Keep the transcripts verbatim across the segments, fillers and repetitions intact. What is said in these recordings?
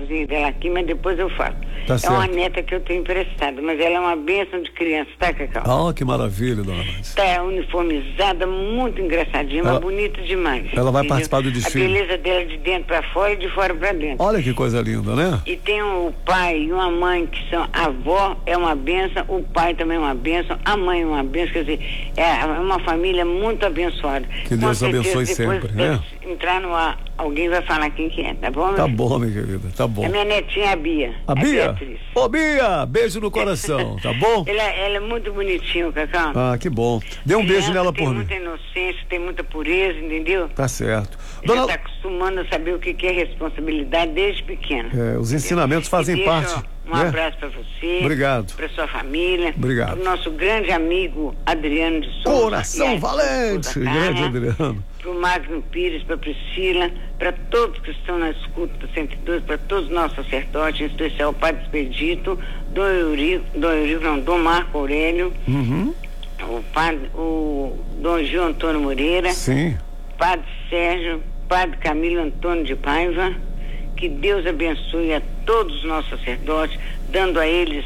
casinha dela aqui, mas depois eu falo. Tá é certo. uma neta que eu tenho emprestada, mas ela é uma bênção de criança, tá, Cacau? Ah, que maravilha, dona Lourdes. Tá uniformizada, muito engraçadinha, Ela- mas bonita demais. ela vai entendeu? participar do desfile. A beleza dela de dentro pra fora e de fora pra dentro. Olha que coisa linda, né? E tem o pai e uma mãe que são, a avó é uma benção, o pai também é uma benção, a mãe é uma benção, quer dizer, é uma família muito abençoada. Que Deus Com certeza, abençoe depois sempre, deve né? Entrar no ar, alguém vai falar quem que é, tá bom? Tá meu bom, minha querida, tá bom. filho? A minha netinha, a Bia. A Bia? Beatriz. Ô, Bia, beijo no coração, tá bom? Ela, ela é muito bonitinha, Cacau. Ah, que bom. Dê um beijo Criança nela tem por mim. muita inocência, tem muita pureza, entendeu? Tá certo. Ela Dona... está acostumando a saber o que que é responsabilidade desde pequena. É, os ensinamentos fazem E deixa parte. Um né? abraço para você. Obrigado. Para sua família. Obrigado. Para o nosso grande amigo Adriano de Souza. Coração valente, grande Adriano. Para o Magno Pires, para a Priscila, para todos que estão na escuta do cento e dois, para todos os nossos sacerdotes, em especial o Padre Expedito, Dom Eurico, Dom Eurico, não, Dom Marco Aurélio, Uhum. o, padre, o Dom Gil Antônio Moreira, Sim. Padre Sérgio, Padre Camilo Antônio de Paiva. Que Deus abençoe a todos os nossos sacerdotes, dando a eles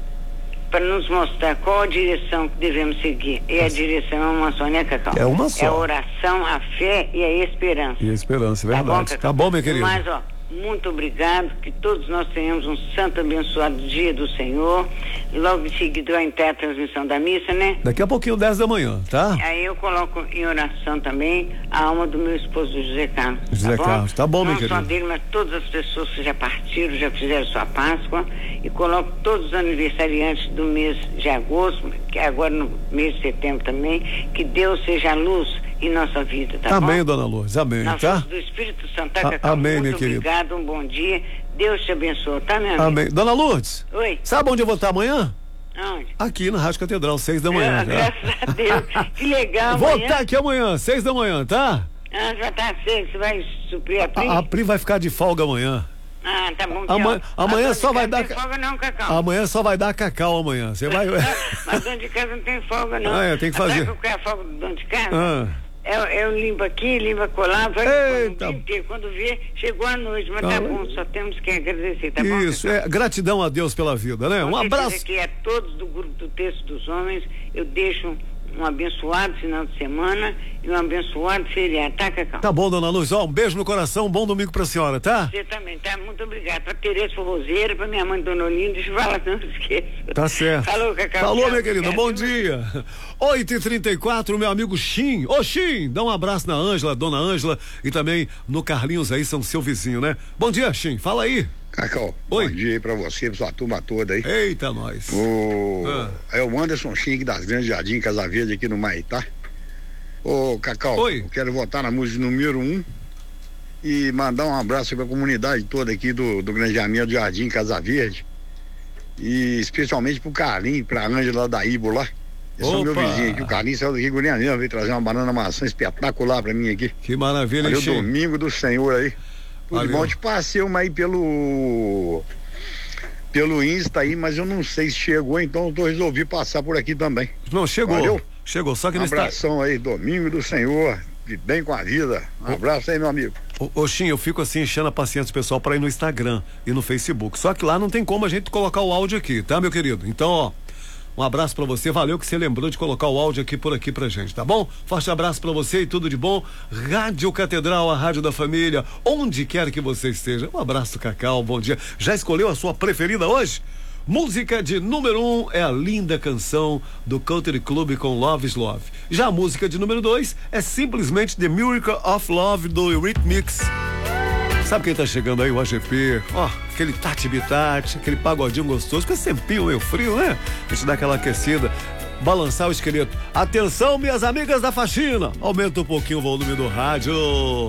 para nos mostrar qual a direção que devemos seguir. E a direção é uma só, né, Cacau? É uma só. É a oração, a fé e a esperança. E a esperança, é Tá bom, verdade. Cacau? Tá bom, minha querida. Mas, ó, muito obrigado, que todos nós tenhamos um santo abençoado dia do Senhor. Logo em seguida vai entrar a transmissão da missa, né? Daqui a pouquinho, dez da manhã, tá? Aí eu coloco em oração também a alma do meu esposo José Carlos. José tá Carlos, tá bom, minha Não só querida. dele, mas todas as pessoas que já partiram, já fizeram sua Páscoa. E coloco todos os aniversariantes do mês de agosto, que é agora no mês de setembro também. Que Deus seja a luz em nossa vida, tá Amém, bom? dona Lourdes, amém, Na tá? força do Espírito Santo, tá, A- Cacau? amém, Muito minha querida. obrigado, um bom dia. Deus te abençoe, tá, minha amiga? Amém. Dona Lourdes, Oi, sabe onde eu vou estar amanhã? onde? Aqui na Rádio Catedral, seis da manhã. Ah, tá? graças a Deus. Que legal, Vou amanhã. estar aqui amanhã, seis da manhã, tá? Ah, já tá cedo, você vai suprir a Pri? A, a Pri vai ficar de folga amanhã. Ah, tá bom. Amanhã- tchau. amanhã A dona só de vai casa dar Não ca- tem folga não, Cacau. Amanhã só vai dar cacau amanhã. Você vai. Mas dona de casa não tem folga não. Ah, é, tem que Sabe fazer. qual que é a folga do dono de casa? Ah. Eu, eu limpo aqui, limpo colar, vai Eita. o dia inteiro. Quando vê, chegou a noite, mas tá Ah. bom, só temos que agradecer, tá bom? Isso, é gratidão a Deus pela vida, né? Um Com certeza abraço. que a todos do grupo do Texto dos Homens, eu deixo um abençoado final de semana e um abençoado feriado, tá, Cacau? Tá bom, dona Luz. Ó, um beijo no coração, um bom domingo pra senhora, tá? Você também, tá? Muito obrigado. Pra Tereza Forrozeira, pra minha mãe, Dona Olinda, deixa eu falar, não esqueça. Tá certo. Falou, Cacau. Falou, Tchau, minha querida. obrigado. Bom dia. oito e trinta e quatro, meu amigo Xim. Ô, Xim, dá um abraço na Ângela, dona Ângela, e também no Carlinhos aí, são seu vizinho, né? Bom dia, Xim. Fala aí. Cacau, Oi. bom dia aí pra você, pra sua turma toda aí. Eita, nós. O... Ah. É o Anderson Xing das Grandes Jardim, Casa Verde aqui no Maitá. Ô, Cacau, Oi. eu quero votar na música número um e mandar um abraço pra comunidade toda aqui do, do Grande Amigo Jardim, Casa Verde. E especialmente pro Carlinhos, pra Ângela da Ibo lá. Esse é o meu Opa. vizinho aqui. O Carlinhos saiu daqui, Goiânia mesmo, veio trazer uma banana maçã espetacular pra mim aqui. Que maravilha, Aí hein, o Xim? domingo do Senhor aí. Tudo Valeu. bom, te passei uma aí pelo pelo Insta aí, mas eu não sei se chegou, então eu resolvi passar por aqui também. Não, chegou. Valeu. Chegou, só que Um não está. abração aí, domingo do Senhor, de bem com a vida. Um abraço aí, meu amigo. Ô, ô Xim, eu fico assim enchendo a paciência do pessoal pra ir no Instagram e no Facebook. Só que lá não tem como a gente colocar o áudio aqui, tá, meu querido? Então, ó, um abraço pra você. Valeu que você lembrou de colocar o áudio aqui por aqui pra gente, tá bom? Forte abraço pra você e tudo de bom. Rádio Catedral, a rádio da família, onde quer que você esteja. Um abraço, Cacau, bom dia. Já escolheu a sua preferida hoje? Música de número um é a linda canção do Country Club com Love is Love. Já a música de número dois é simplesmente The Miracle of Love do Eurythmics. Sabe quem tá chegando aí? O A G P. Ó, aquele tati bitati, aquele pagodinho gostoso, com esse tempinho meio frio, né? A gente dá aquela aquecida, balançar o esqueleto. Atenção, minhas amigas da faxina! Aumenta um pouquinho o volume do rádio.